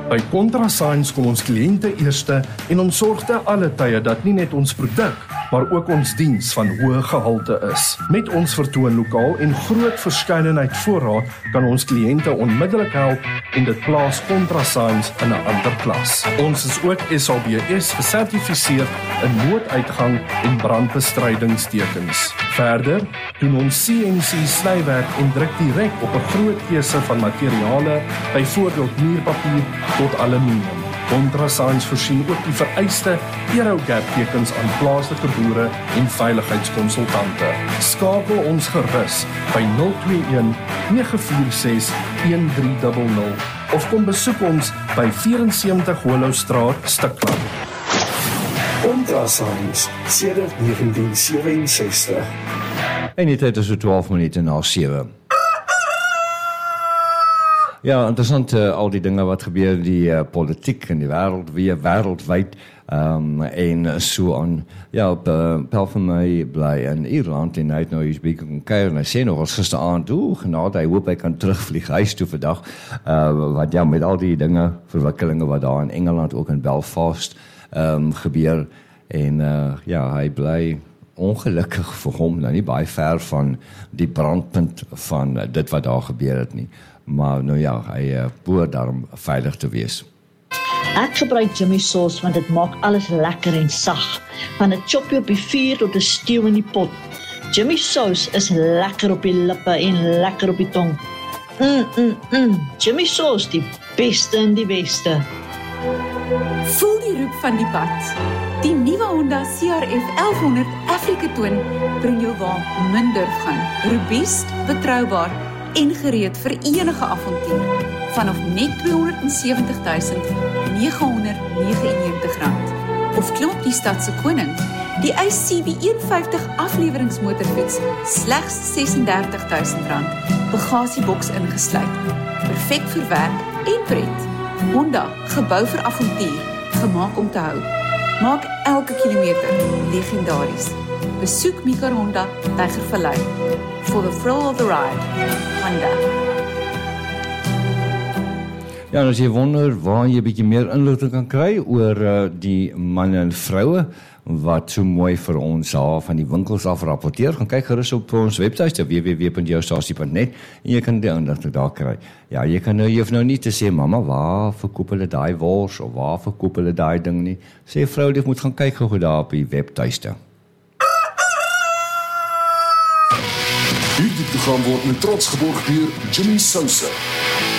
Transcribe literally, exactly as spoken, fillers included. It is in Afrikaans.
By ContraScience kom ons kliënte eerste en ons sorg te alle tye dat nie net ons produk, maar ook ons diens van hoë gehalte is. Met ons vertoonlokaal en groot verskeidenheid voorraad kan ons kliënte onmiddellik help en dit plaas ContraScience in 'n ander klas. Ons is ook S A B S gesertifiseer in nooduitgang en brandbestrydingstekens. Verder doen ons C N C snywerk en druk direk op 'n groot keuse van materiale, byvoorbeeld muurpapier tot aluminium. ContraScience voorsien ook die vereiste Aerogap tekens aan plaaslike boere en veiligheidskonsultante. Skakel ons gerus by nul twee een nege vier ses een drie nul nul of kom besoek ons by sewe vier sewe Hollowstraat, Stikland. ContraScience sedert negentien sewe-en-sestig. En die tyd is so twaalf minute na sewe. Ja, interessant, uh, al die dinge wat gebeur, die uh, politiek in die wêreld, weer wêreldwyd, um, en so aan. Ja, op uh, Pel van my bly in Ierland, en hy het nou eens bietjie kon kuier, en hy sê nog als gisteraand, oeh, genade, hy hoop hy kan terugvlieg huis toe vandag, uh, wat ja, met al die dinge, verwikkelinge wat daar in Engeland, ook in Belfast, um, gebeur, en uh, ja, hy bly ongelukkig vir hom, nou nie baie ver van die brandpunt van uh, dit wat daar gebeur het nie. Maar nou ja, hy uh, behoort daarom veilig te wees. Ek gebruik Jimmy sauce want dit maak alles lekker en sag. Van 'n choppie op die vuur tot 'n stew in die pot. Jimmy sauce is lekker op die lippe en lekker op die tong. Mm, mm, mm. Jimmy sauce, die beste in die weste. Voel die roep van die pad. Die nuwe Honda C R F elf honderd Africa Twin bring jou waar min durf gaan. Robuust, betroubaar en gereed vir enige avontuur. Vanaf net tweehonderdsewentig-duisend negenhonderdnegenennegentig rand. Of klop die stadse koning, die I C B een vyftig afleweringsmotorfiets, slegs sesendertig-duisend rand. Bagasieboks ingesluit. Perfek vir werk en pret. Honda, gebou vir avontuur, gemaak om te hou. Maak elke kilometer legendaries. Besoek Mika Honda, Tygervallei. For the thrill of the ride. Honda. Ja, en as jy wonder waar jy 'n bietjie meer inligting kan kry oor uh, die manne en vroue wat so mooi vir ons daar van die winkels af rapporteer, gaan kyk gerus op ons webtuiste w w w punt jou stasie punt net en jy kan die inligting daar kry. Ja, jy kan nou, jy hoef nou nie te sê, mamma, waar verkoop hulle daai wors of waar verkoop hulle daai ding nie. Sê vrou, jy moet gaan kyk gou daar op die webtuiste. Hierdie program word met trots geborg deur Jimmy Sousa.